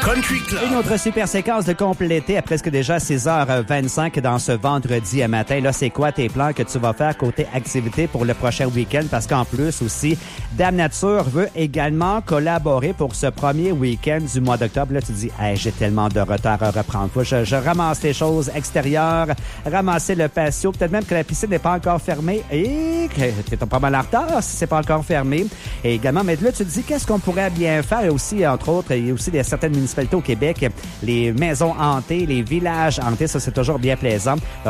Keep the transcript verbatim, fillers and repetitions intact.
Country Club. Une autre super séquence de compléter à presque déjà six heures vingt-cinq dans ce vendredi matin. Là, c'est quoi tes plans que tu vas faire côté activité pour le prochain week-end? Parce qu'en plus aussi, Dame Nature veut également collaborer pour ce premier week-end du mois d'octobre. Là, tu te dis, hey, j'ai tellement de retard à reprendre. Faut que je, je ramasse les choses extérieures, ramasser le patio. Peut-être même que la piscine n'est pas encore fermée et que tu es pas mal en retard si c'est pas encore fermé. Et également, mais là, tu te dis, qu'est-ce qu'on pourrait bien faire? Et aussi, entre autres, il y a aussi des, certaines municipalités au Québec, les maisons hantées, les villages hantés, ça, c'est toujours bien plaisant.